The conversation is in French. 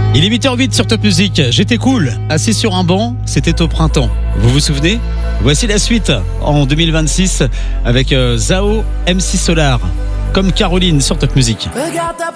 Il est 8h08 sur Top Music. J'étais cool, assis sur un banc, c'était au printemps. Vous vous souvenez ? Voici la suite en 2026 avec Zao, MC Solar, comme Caroline sur Top Music. Regarde ta